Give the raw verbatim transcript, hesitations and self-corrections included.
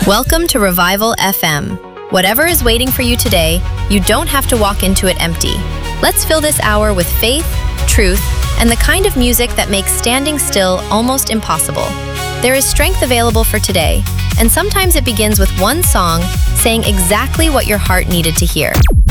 Welcome to Revival F M. Whatever is waiting for you today, you don't have to walk into it empty. Let's fill this hour with faith, truth, and the kind of music that makes standing still almost impossible. There is strength available for today, and sometimes it begins with one song saying exactly what your heart needed to hear.